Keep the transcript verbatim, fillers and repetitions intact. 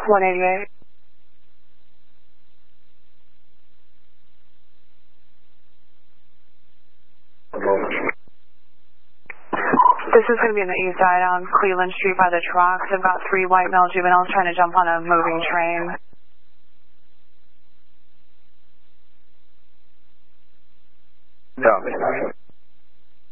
one eighty-eight. This is going to be on the east side on Cleveland Street by the trucks. I've got three white male juveniles trying to jump on a moving train. Yeah.